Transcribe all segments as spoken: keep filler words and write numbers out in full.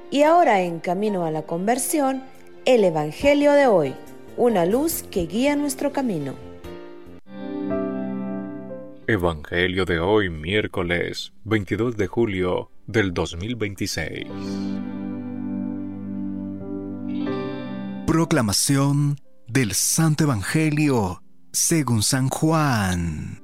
Y ahora en Camino a la Conversión, el Evangelio de hoy, una luz que guía nuestro camino. Evangelio de hoy, miércoles veintidós de julio del dos mil veintiséis. Proclamación del Santo Evangelio según San Juan.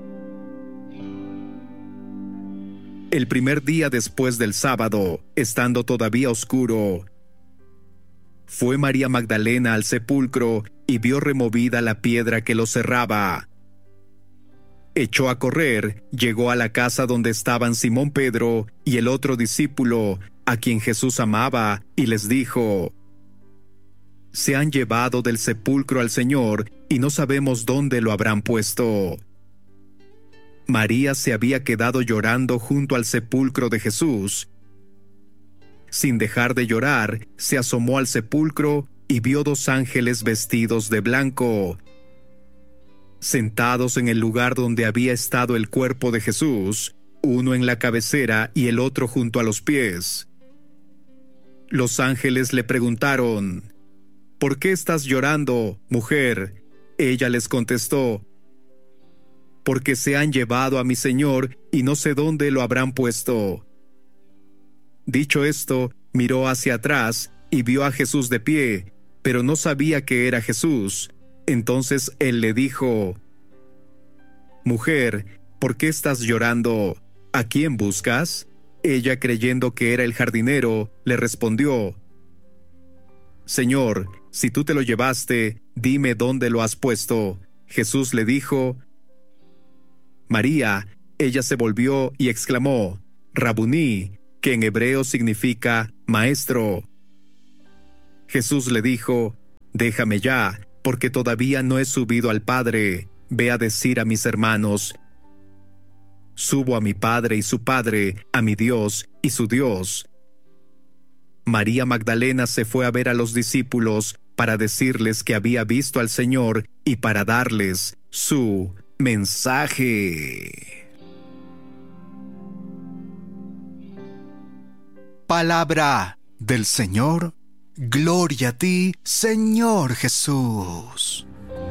El primer día después del sábado, estando todavía oscuro, fue María Magdalena al sepulcro y vio removida la piedra que lo cerraba. Echó a correr, llegó a la casa donde estaban Simón Pedro y el otro discípulo, a quien Jesús amaba, y les dijo: Se han llevado del sepulcro al Señor y no sabemos dónde lo habrán puesto. María se había quedado llorando junto al sepulcro de Jesús. Sin dejar de llorar, se asomó al sepulcro y vio dos ángeles vestidos de blanco, sentados en el lugar donde había estado el cuerpo de Jesús, uno en la cabecera y el otro junto a los pies. Los ángeles le preguntaron: ¿Por qué estás llorando, mujer? Ella les contestó: Porque se han llevado a mi Señor y no sé dónde lo habrán puesto. Dicho esto, miró hacia atrás y vio a Jesús de pie, pero no sabía que era Jesús. Entonces él le dijo: Mujer, ¿por qué estás llorando? ¿A quién buscas? Ella, creyendo que era el jardinero, le respondió: Señor, si tú te lo llevaste, dime dónde lo has puesto. Jesús le dijo: María. Ella se volvió y exclamó: Rabuní, que en hebreo significa maestro. Jesús le dijo: Déjame ya, porque todavía no he subido al Padre. Ve a decir a mis hermanos: Subo a mi Padre y su Padre, a mi Dios y su Dios. María Magdalena se fue a ver a los discípulos para decirles que había visto al Señor y para darles su mensaje. Palabra del Señor. Gloria a ti, Señor Jesús.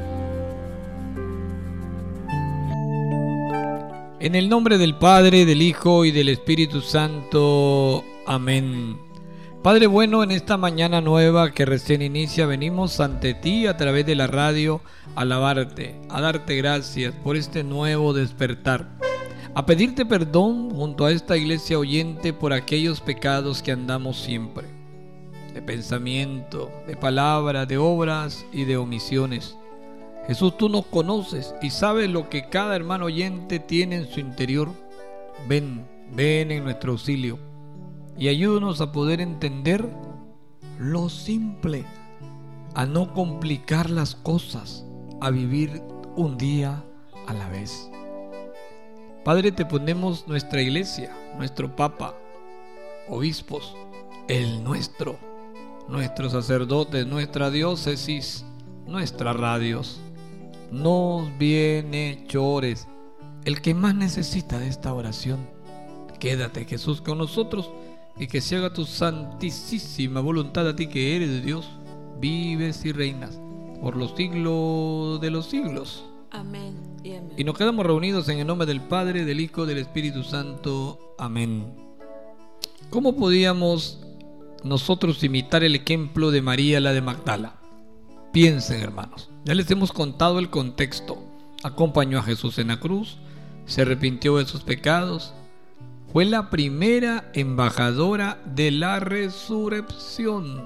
En el nombre del Padre, del Hijo y del Espíritu Santo. Amén. Padre bueno, en esta mañana nueva que recién inicia, venimos ante ti a través de la radio a alabarte, a darte gracias por este nuevo despertar, a pedirte perdón junto a esta iglesia oyente por aquellos pecados que andamos siempre, de pensamiento, de palabra, de obras y de omisiones. Jesús, tú nos conoces y sabes lo que cada hermano oyente tiene en su interior. Ven, ven en nuestro auxilio y ayúdanos a poder entender lo simple, a no complicar las cosas, a vivir un día a la vez. Padre, te ponemos nuestra iglesia, nuestro Papa, obispos, el nuestro, nuestros sacerdotes, nuestra diócesis, nuestras radios, nos bienhechores, el que más necesita de esta oración. Quédate, Jesús, con nosotros y que se haga tu santísima voluntad, a ti que eres de Dios, vives y reinas por los siglos de los siglos. Amén y amén. Y nos quedamos reunidos en el nombre del Padre, del Hijo, del Espíritu Santo. Amén. ¿Cómo podíamos nosotros imitar el ejemplo de María, la de Magdala? Piensen, hermanos, ya les hemos contado el contexto. Acompañó a Jesús en la cruz, se arrepintió de sus pecados, fue la primera embajadora de la resurrección.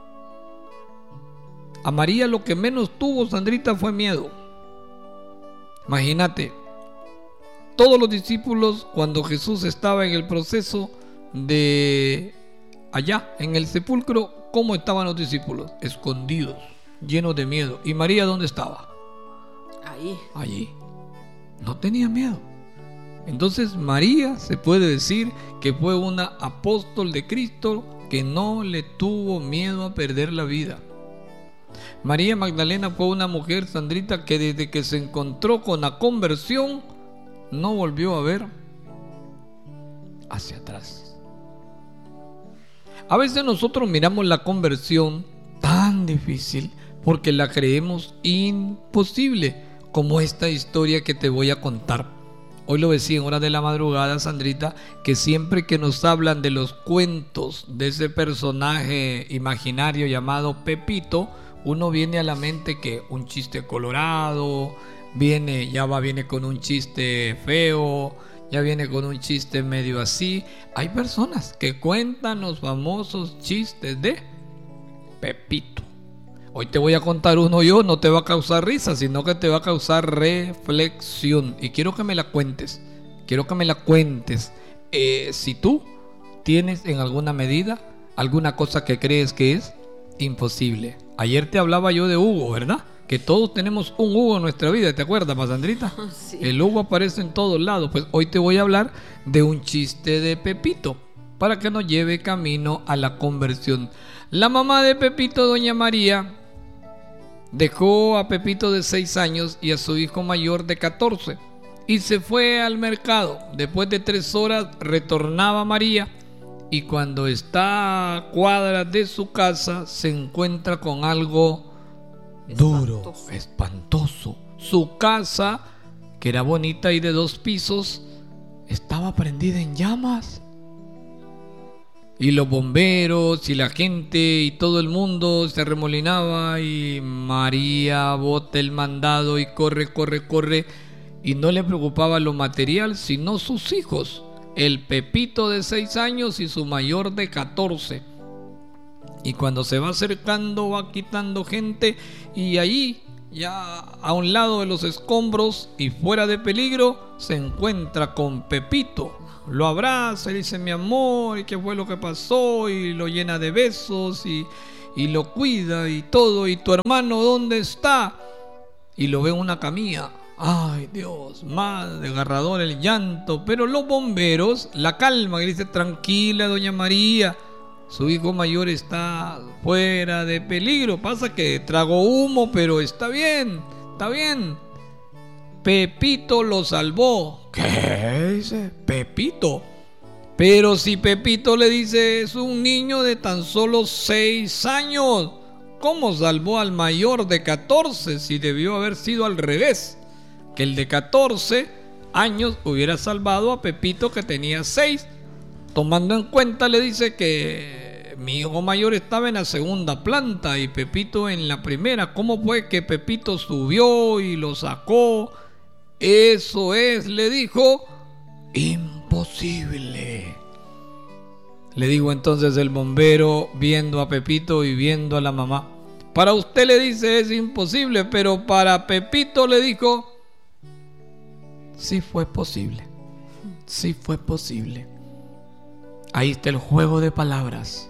A María lo que menos tuvo, Sandrita, fue miedo. Imagínate, todos los discípulos, cuando Jesús estaba en el proceso de allá, en el sepulcro, ¿cómo estaban los discípulos? Escondidos, llenos de miedo. ¿Y María dónde estaba? Ahí. Allí. No tenía miedo. Entonces María se puede decir que fue una apóstol de Cristo que no le tuvo miedo a perder la vida. María Magdalena fue una mujer, Sandrita, que desde que se encontró con la conversión no volvió a ver hacia atrás. A veces nosotros miramos la conversión tan difícil porque la creemos imposible, como esta historia que te voy a contar. Hoy lo decía en horas de la madrugada, Sandrita, que siempre que nos hablan de los cuentos de ese personaje imaginario llamado Pepito, uno viene a la mente que un chiste colorado, viene, ya va, viene con un chiste feo, ya viene con un chiste medio así. Hay personas que cuentan los famosos chistes de Pepito. Hoy te voy a contar uno yo, no te va a causar risa, sino que te va a causar reflexión. Y quiero que me la cuentes, quiero que me la cuentes. Eh, si tú tienes en alguna medida alguna cosa que crees que es imposible. Ayer te hablaba yo de Hugo, ¿verdad? Que todos tenemos un Hugo en nuestra vida, ¿te acuerdas, Sandrita? Sí. El Hugo aparece en todos lados. Pues hoy te voy a hablar de un chiste de Pepito, para que nos lleve camino a la conversión. La mamá de Pepito, doña María, dejó a Pepito de seis años y a su hijo mayor de catorce y se fue al mercado. Después de tres horas retornaba María y cuando está a cuadras de su casa se encuentra con algo duro, espantoso. espantoso. Su casa, que era bonita y de dos pisos, estaba prendida en llamas. Y los bomberos y la gente y todo el mundo se arremolinaba y María bota el mandado y corre, corre, corre. Y no le preocupaba lo material, sino sus hijos. El Pepito de seis años y su mayor de catorce. Y cuando se va acercando va quitando gente y allí, ya a un lado de los escombros y fuera de peligro, se encuentra con Pepito. Lo abraza y dice: mi amor, ¿y qué fue lo que pasó? Y lo llena de besos y, y lo cuida y todo. ¿Y tu hermano dónde está? Y lo ve en una camilla. Ay, Dios, más desgarrador el llanto. Pero los bomberos la calman y dice: tranquila, doña María, su hijo mayor está fuera de peligro. Pasa que tragó humo, pero está bien, está bien. Pepito lo salvó. ¿Qué dice? Pepito. Pero si Pepito, le dice, es un niño de tan solo seis años, ¿cómo salvó al mayor de catorce si debió haber sido al revés? Que el de catorce años hubiera salvado a Pepito que tenía seis. Tomando en cuenta, le dice que mi hijo mayor estaba en la segunda planta y Pepito en la primera. ¿Cómo fue que Pepito subió y lo sacó? Eso es, le dijo, imposible. Le dijo entonces el bombero, viendo a Pepito y viendo a la mamá: para usted, le dice, es imposible, pero para Pepito, le dijo, sí fue posible, sí fue posible. Ahí está el juego de palabras.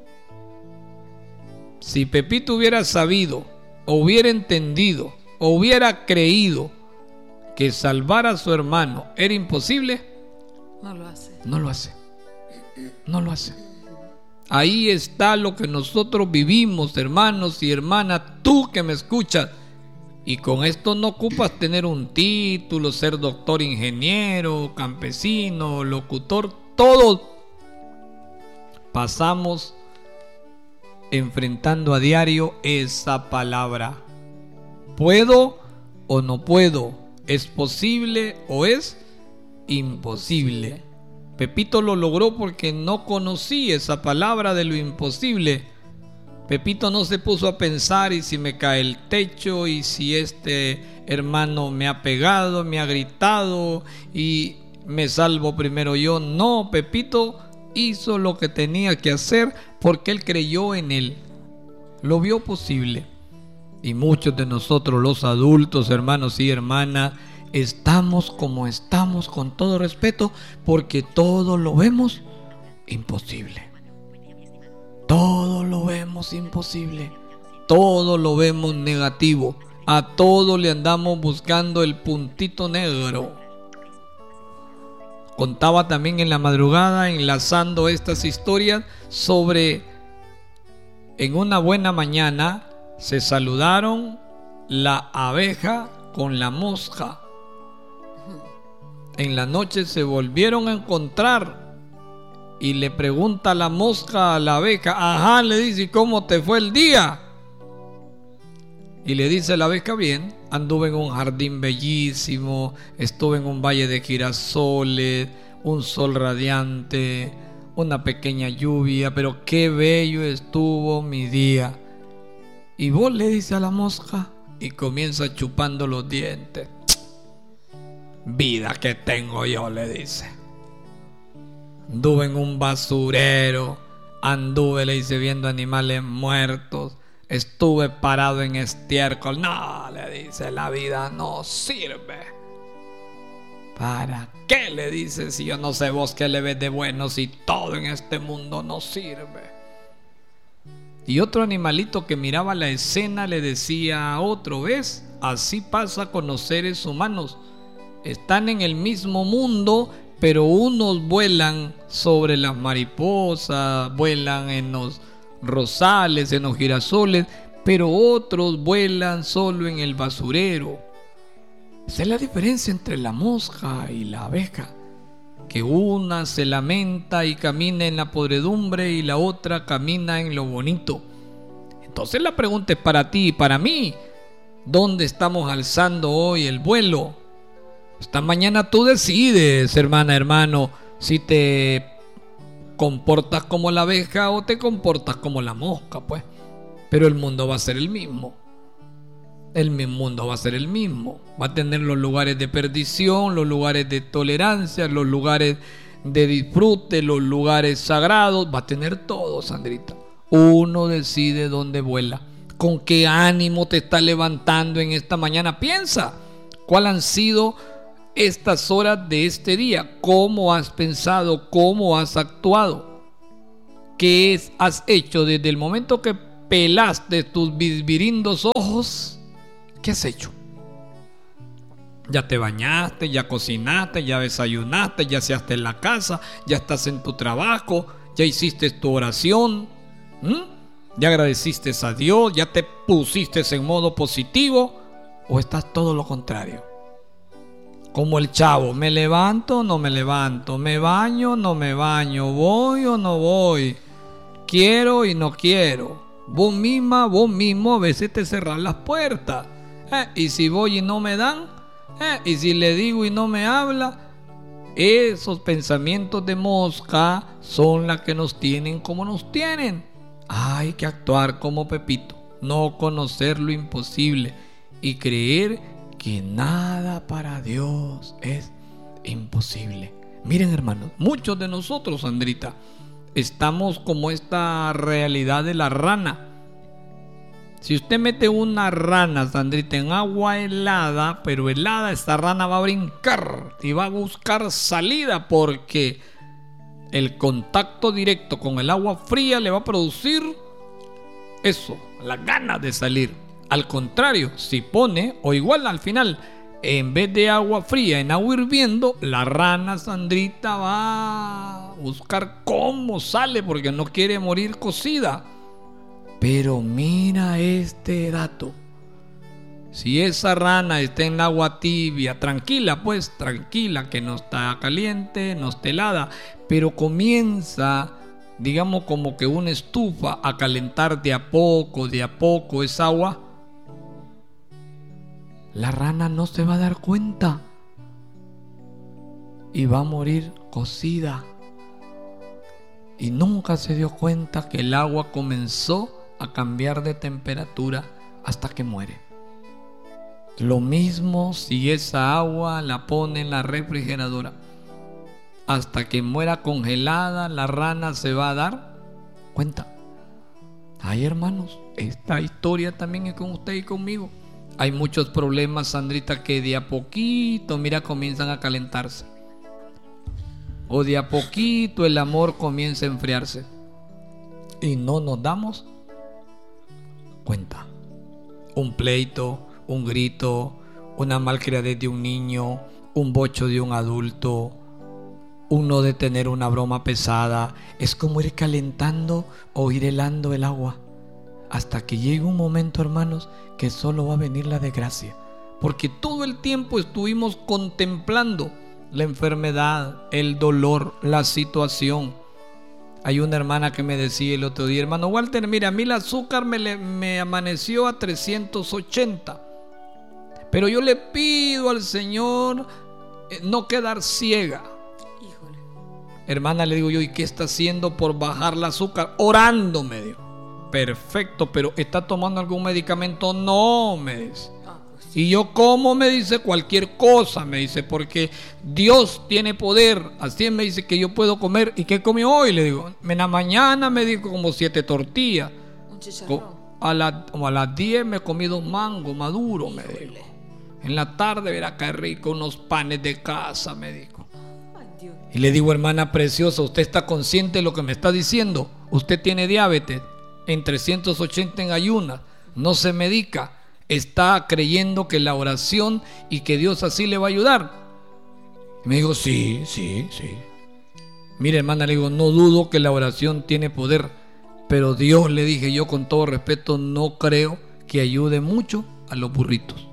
Si Pepito hubiera sabido, o hubiera entendido, o hubiera creído que salvar a su hermano era imposible, no lo hace. No lo hace. No lo hace. Ahí está lo que nosotros vivimos, hermanos y hermanas, tú que me escuchas. Y con esto no ocupas tener un título, ser doctor, ingeniero, campesino, locutor. Todos pasamos enfrentando a diario esa palabra. ¿Puedo o no puedo? ¿Es posible o es imposible? Pepito lo logró porque no conocía esa palabra de lo imposible. Pepito no se puso a pensar: y si me cae el techo, y si este hermano me ha pegado, me ha gritado y me salvo primero yo. No, Pepito hizo lo que tenía que hacer porque él creyó en él, lo vio posible. Y muchos de nosotros, los adultos, hermanos y hermanas, estamos como estamos, con todo respeto, porque todo lo vemos imposible. Todo lo vemos imposible. Todo lo vemos negativo. A todo le andamos buscando el puntito negro. Contaba también en la madrugada, enlazando estas historias, sobre en una buena mañana se saludaron la abeja con la mosca. En la noche se volvieron a encontrar y le pregunta a la mosca a la abeja, ajá, le dice, ¿y cómo te fue el día? Y le dice la abeja, bien, anduve en un jardín bellísimo, estuve en un valle de girasoles, un sol radiante, una pequeña lluvia, pero qué bello estuvo mi día. Y vos, le dice a la mosca, y comienza chupando los dientes. Vida que tengo yo, le dice. Anduve en un basurero, anduve, le dice, viendo animales muertos, estuve parado en estiércol. No, le dice, la vida no sirve. ¿Para qué? Le dice, si yo no sé vos qué le ves de bueno, si todo en este mundo no sirve. Y otro animalito que miraba la escena le decía a otro, ¿ves? Así pasa con los seres humanos. Están en el mismo mundo, pero unos vuelan sobre las mariposas, vuelan en los rosales, en los girasoles, pero otros vuelan solo en el basurero. Esa es la diferencia entre la mosca y la abeja, que una se lamenta y camina en la podredumbre y la otra camina en lo bonito. Entonces la pregunta es para ti y para mí, ¿dónde estamos alzando hoy el vuelo? Esta mañana tú decides, hermana, hermano, si te comportas como la abeja o te comportas como la mosca, pues. Pero el mundo va a ser el mismo. El mundo va a ser el mismo. Va a tener los lugares de perdición, los lugares de tolerancia, los lugares de disfrute, los lugares sagrados. Va a tener todo, Sandrita. Uno decide dónde vuela. ¿Con qué ánimo te estás levantando en esta mañana? Piensa, ¿cuáles han sido estas horas de este día? ¿Cómo has pensado? ¿Cómo has actuado? ¿Qué es, has hecho desde el momento que pelaste tus bisbirindos ojos? ¿Qué has hecho? Ya te bañaste, ya cocinaste, ya desayunaste, ya aseaste en la casa, ya estás en tu trabajo, ya hiciste tu oración, ¿Mm? ya agradeciste a Dios, ya te pusiste en modo positivo, o estás todo lo contrario. Como el chavo, me levanto o no me levanto, me baño o no me baño, voy o no voy, quiero y no quiero. Vos misma, vos mismo a veces te cerrás las puertas. Eh, y si voy y no me dan, eh, y si le digo y no me habla, esos pensamientos de mosca son las que nos tienen como nos tienen. Hay que actuar como Pepito, no conocer lo imposible y creer que nada para Dios es imposible. Miren, hermanos, muchos de nosotros, Sandrita, estamos como esta realidad de la rana. Si usted mete una rana, Sandrita, en agua helada, pero helada, esta rana va a brincar y va a buscar salida, porque el contacto directo con el agua fría le va a producir eso, la gana de salir. Al contrario, si pone, o igual al final, en vez de agua fría, en agua hirviendo, la rana, Sandrita, va a buscar cómo sale, porque no quiere morir cocida. Pero mira este dato. Si esa rana está en agua tibia, tranquila, pues, tranquila, que no está caliente, no está helada, pero comienza, digamos, como que una estufa a calentar de a poco, de a poco esa agua, la rana no se va a dar cuenta y va a morir cocida. Y nunca se dio cuenta que el agua comenzó a cambiar de temperatura hasta que muere. Lo mismo si esa agua la pone en la refrigeradora. Hasta que muera congelada, la rana se va a dar cuenta. Ay, hermanos, esta historia también es con usted y conmigo. Hay muchos problemas, Sandrita, que de a poquito, mira, comienzan a calentarse. O de a poquito el amor comienza a enfriarse. Y no nos damos cuenta. Un pleito, un grito, una malcriadez de un niño, un bocho de un adulto, un no detener una broma pesada, es como ir calentando o ir helando el agua, hasta que llegue un momento, hermanos, que solo va a venir la desgracia, porque todo el tiempo estuvimos contemplando la enfermedad, el dolor, la situación, Hay una hermana que me decía el otro día, hermano Walter, mira, a mí el azúcar me, le, me amaneció a trescientos ochenta, pero yo le pido al Señor eh, no quedar ciega. Híjole. Hermana, le digo yo, ¿y qué está haciendo por bajar el azúcar? Orando, me dijo. Perfecto, pero ¿está tomando algún medicamento? No, me dice. Y yo, ¿cómo? Me dice, cualquier cosa, me dice, porque Dios tiene poder. Así me dice que yo puedo comer. ¿Y qué comió hoy? Le digo, en la mañana me dijo como siete tortillas. Un chicharrón. A, la, a las diez me comí dos mangos maduros, me dijo. En la tarde, verá qué rico, unos panes de casa, me dijo. Ay, Dios. Y le digo, hermana preciosa, ¿usted está consciente de lo que me está diciendo? Usted tiene diabetes, en trescientos ochenta en ayunas, no se medica. Está creyendo que la oración y que Dios así le va a ayudar. Y me dijo, sí, sí, sí. Mire, hermana, le digo, no dudo que la oración tiene poder, pero Dios, le dije yo con todo respeto, no creo que ayude mucho a los burritos.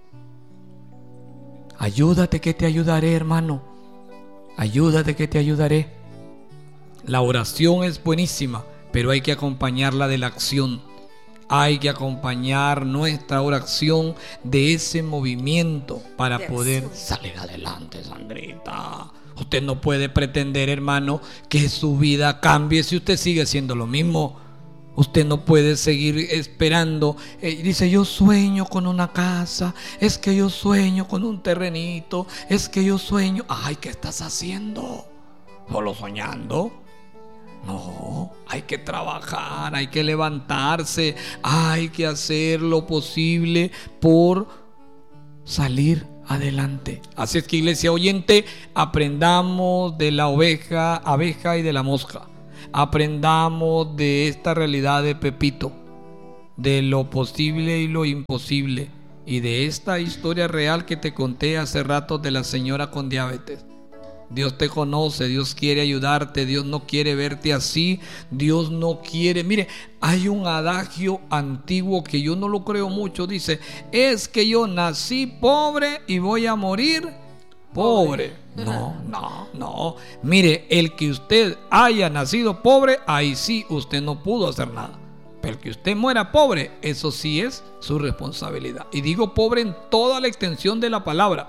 Ayúdate que te ayudaré, hermano. Ayúdate que te ayudaré. La oración es buenísima, pero hay que acompañarla de la acción. Hay que acompañar nuestra oración de ese movimiento para poder salir adelante, Sandrita. Usted no puede pretender, hermano, que su vida cambie si usted sigue haciendo lo mismo. Usted no puede seguir esperando. Eh, dice, yo sueño con una casa, es que yo sueño con un terrenito, es que yo sueño. Ay, ¿qué estás haciendo? ¿Solo soñando? No, hay que trabajar, hay que levantarse, hay que hacer lo posible por salir adelante. Así es que, iglesia oyente, aprendamos de la oveja, abeja y de la mosca. Aprendamos de esta realidad de Pepito, de lo posible y lo imposible, y de esta historia real que te conté hace rato de la señora con diabetes. Dios te conoce, Dios quiere ayudarte, Dios no quiere verte así, Dios no quiere. Mire, hay un adagio antiguo que yo no lo creo mucho, dice, es que yo nací pobre y voy a morir pobre. No, no, no. Mire, el que usted haya nacido pobre, ahí sí usted no pudo hacer nada. Pero el que usted muera pobre, eso sí es su responsabilidad. Y digo pobre en toda la extensión de la palabra.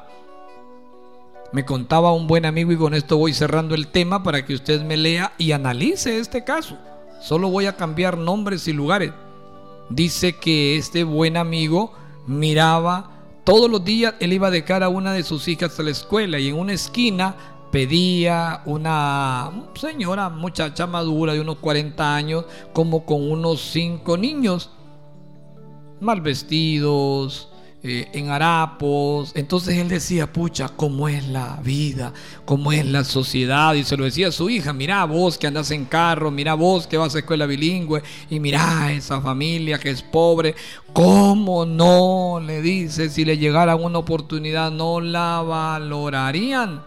Me contaba un buen amigo, y con esto voy cerrando el tema para que usted me lea y analice este caso. Solo voy a cambiar nombres y lugares. Dice que este buen amigo miraba todos los días, él iba a dejar a una de sus hijas a la escuela y en una esquina pedía una señora, muchacha madura de unos cuarenta años, como con unos cinco niños mal vestidos, Eh, en harapos. Entonces él decía, pucha, cómo es la vida, cómo es la sociedad, y se lo decía a su hija, mira vos que andas en carro, mira vos que vas a escuela bilingüe, y mira esa familia que es pobre, cómo no, le dice, si le llegara una oportunidad no la valorarían.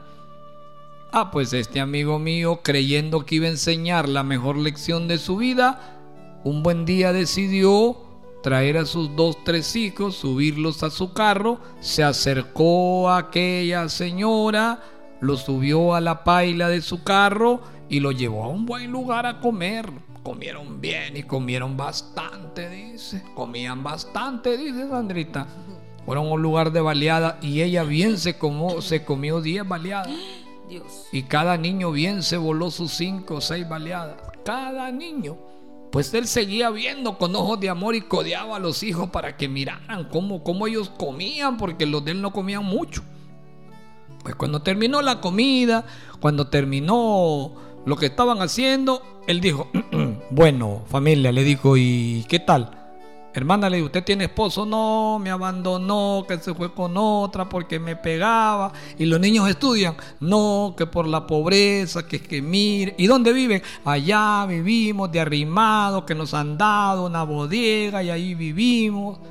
Ah, pues este amigo mío, creyendo que iba a enseñar la mejor lección de su vida, un buen día decidió traer a sus dos, tres hijos, subirlos a su carro, se acercó a aquella señora, lo subió a la paila de su carro y lo llevó a un buen lugar a comer. Comieron bien y comieron bastante, dice. Comían bastante, dice Sandrita. Fueron a un lugar de baleada y ella bien se, comió, se comió diez baleadas. Dios. Y cada niño bien se voló sus cinco o seis baleadas. Cada niño. Pues él seguía viendo con ojos de amor y codeaba a los hijos para que miraran cómo, cómo ellos comían, porque los de él no comían mucho. Pues cuando terminó la comida, cuando terminó lo que estaban haciendo, él dijo, bueno, familia, le dijo, ¿y qué tal? Hermana, le digo, ¿usted tiene esposo? No, me abandonó, que se fue con otra porque me pegaba. Y los niños estudian. No, que por la pobreza, que es que mire. ¿Y dónde viven? Allá vivimos de arrimados, que nos han dado una bodega y ahí vivimos.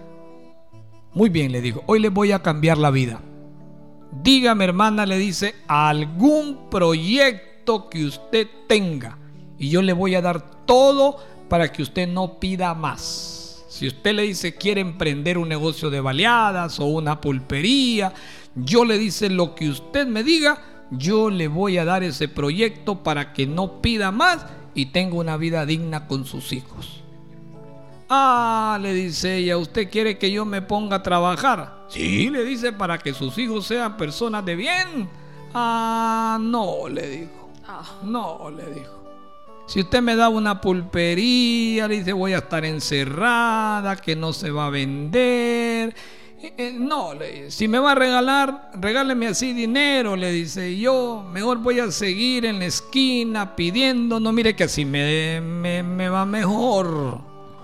Muy bien, le digo, hoy les voy a cambiar la vida. Dígame, hermana, le dice, algún proyecto que usted tenga y yo le voy a dar todo para que usted no pida más. Si usted le dice quiere emprender un negocio de baleadas o una pulpería, yo le dice lo que usted me diga, yo le voy a dar ese proyecto para que no pida más y tenga una vida digna con sus hijos. Ah, le dice ella, ¿usted quiere que yo me ponga a trabajar? Sí, le dice, para que sus hijos sean personas de bien. Ah, no, le dijo. No, le dijo. Si usted me da una pulpería, le dice, voy a estar encerrada, que no se va a vender. Eh, eh, no, le dice, si me va a regalar, regáleme así dinero, le dice. Yo mejor voy a seguir en la esquina pidiendo. No, mire que así me, me, me va mejor.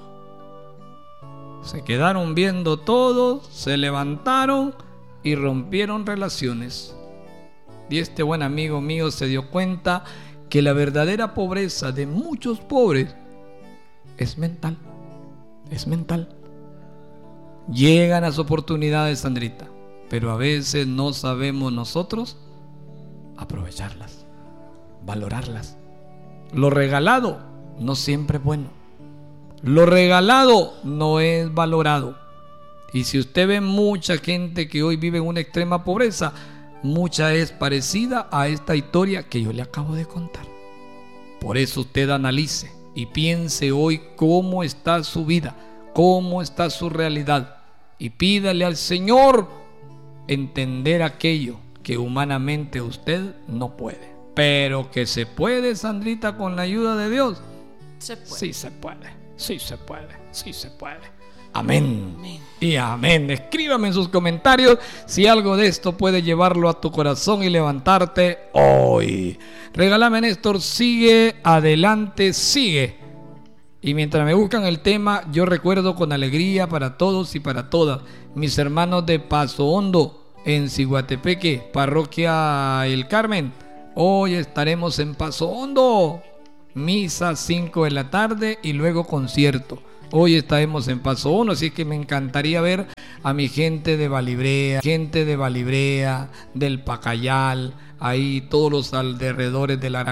Se quedaron viendo todos, se levantaron y rompieron relaciones. Y este buen amigo mío se dio cuenta que la verdadera pobreza de muchos pobres es mental, es mental. Llegan las oportunidades, Sandrita, pero a veces no sabemos nosotros aprovecharlas, valorarlas. Lo regalado no siempre es bueno. Lo regalado no es valorado. Y si usted ve mucha gente que hoy vive en una extrema pobreza, mucha es parecida a esta historia que yo le acabo de contar. Por eso usted analice y piense hoy cómo está su vida, cómo está su realidad, y pídale al Señor entender aquello que humanamente usted no puede. Pero que se puede, Sandrita, con la ayuda de Dios. Se puede. Sí se puede. Sí se puede, sí se puede. Amén. Amén. Y amén. Escríbame en sus comentarios si algo de esto puede llevarlo a tu corazón y levantarte hoy. Regálame, Néstor, sigue, adelante, sigue. Y mientras me buscan el tema, yo recuerdo con alegría para todos y para todas mis hermanos de Paso Hondo en Ciguatepeque, Parroquia El Carmen. Hoy estaremos en Paso Hondo. Misa cinco de la tarde y luego concierto. Hoy estaremos en Paso Hondo, así que me encantaría ver a mi gente de Valibrea, gente de Valibrea, del Pacayal, ahí todos los alrededores de la